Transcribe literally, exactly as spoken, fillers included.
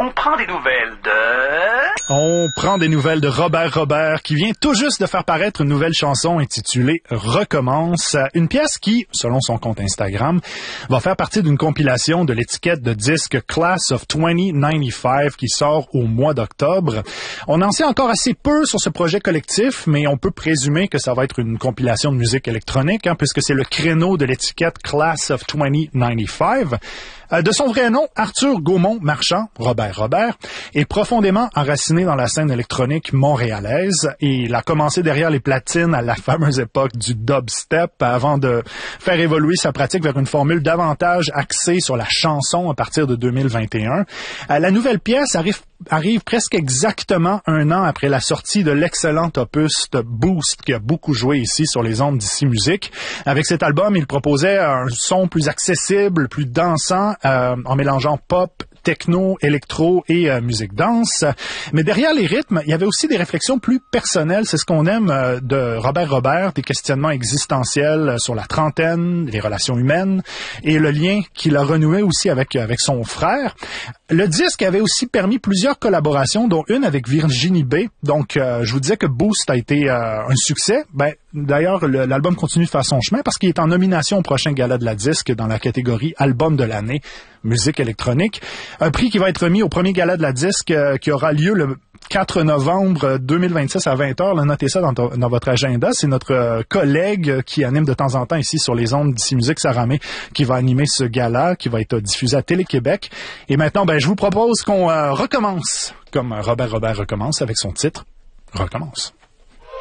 On prend des nouvelles de... On prend des nouvelles de Robert Robert qui vient tout juste de faire paraître une nouvelle chanson intitulée Recommence. Une pièce qui, selon son compte Instagram, va faire partie d'une compilation de l'étiquette de disque Class of vingt quatre-vingt-quinze qui sort au mois d'octobre. On en sait encore assez peu sur ce projet collectif, mais on peut présumer que ça va être une compilation de musique électronique, hein, puisque c'est le créneau de l'étiquette Class of vingt quatre-vingt-quinze. Euh, de son vrai nom, Arthur Gaumont-Marchand, Robert Robert, est profondément enraciné dans la scène électronique montréalaise et il a commencé derrière les platines à la fameuse époque du dubstep avant de faire évoluer sa pratique vers une formule davantage axée sur la chanson à partir de deux mille vingt et un. Euh, la nouvelle pièce arrive arrive presque exactement un an après la sortie de l'excellent opus de Boost qui a beaucoup joué ici sur les ondes d'Ici Musique. Avec cet album, il proposait un son plus accessible, plus dansant, euh, en mélangeant pop, techno, électro et euh, musique danse. Mais derrière les rythmes, il y avait aussi des réflexions plus personnelles. C'est ce qu'on aime euh, de Robert Robert, des questionnements existentiels sur la trentaine, les relations humaines et le lien qu'il a renoué aussi avec, avec son frère. Le disque avait aussi permis plusieurs collaborations, dont une avec Virginie B. Donc, euh, je vous disais que Boost a été euh, un succès. Ben, d'ailleurs, le, l'album continue de faire son chemin parce qu'il est en nomination au prochain Gala de la disque dans la catégorie Album de l'année, musique électronique. Un prix qui va être remis au premier Gala de la disque euh, qui aura lieu le quatre novembre deux mille vingt-six à vingt heures. Là, notez ça dans, ton, dans votre agenda. C'est notre euh, collègue qui anime de temps en temps ici sur les ondes d'Ici Musique, Sarah May, qui va animer ce gala qui va être diffusé à Télé-Québec. Et maintenant, ben, je vous propose qu'on euh, recommence, comme Robert Robert recommence avec son titre « Recommence ».